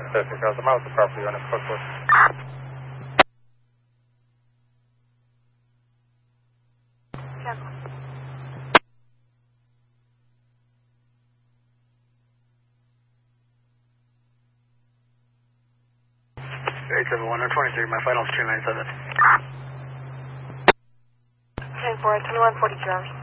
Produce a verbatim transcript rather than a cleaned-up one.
thirty thousand miles of property on a code. eight seven one, twenty-three, my final is two nine seven. ten four, twenty-one forty-two hours.